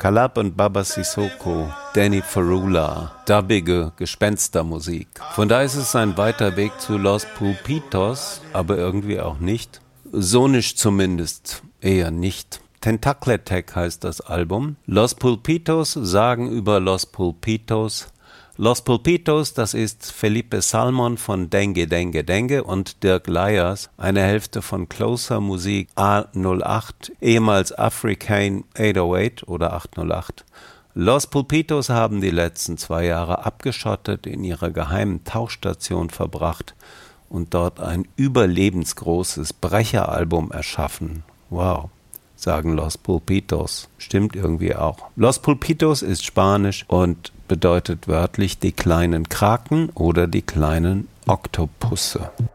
Calab und Baba Sissoko, Danny Ferrula, dubbige Gespenstermusik. Von da ist es ein weiter Weg zu Los Pulpitos, aber irgendwie auch nicht. Sonisch zumindest eher nicht. Tentacle Attack heißt das Album. Los Pulpitos sagen über Los Pulpitos: Los Pulpitos, das ist Felipe Salmon von Dengue Dengue Dengue und Dirk Lyers, eine Hälfte von Closer Musik A08, ehemals Africane 808 oder 808. Los Pulpitos haben die letzten 2 Jahre abgeschottet in ihrer geheimen Tauchstation verbracht und dort ein überlebensgroßes Brecheralbum erschaffen. Wow, sagen Los Pulpitos. Stimmt irgendwie auch. Los Pulpitos ist Spanisch und bedeutet wörtlich die kleinen Kraken oder die kleinen Oktopusse.